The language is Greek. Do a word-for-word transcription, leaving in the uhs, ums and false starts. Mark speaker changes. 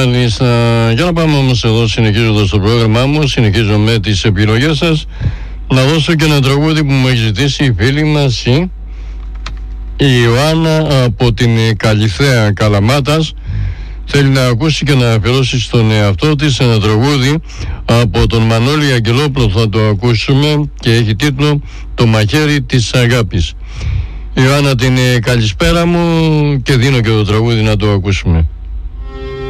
Speaker 1: Μάλιστα. Για να πάμε όμως εδώ, συνεχίζοντας το πρόγραμμά μου, συνεχίζω με τις επιλογές σας. Να δώσω και ένα τραγούδι που μου έχει ζητήσει η φίλη μας η, η Ιωάννα από την Καλυθέα Καλαμάτας. Θέλει να ακούσει και να αφιερώσει στον εαυτό της ένα τραγούδι από τον Μανώλη Αγγελόπουλο. Θα το ακούσουμε και έχει τίτλο «Το μαχαίρι της αγάπης». Ιωάννα, την καλησπέρα μου και δίνω και το τραγούδι να το ακούσουμε.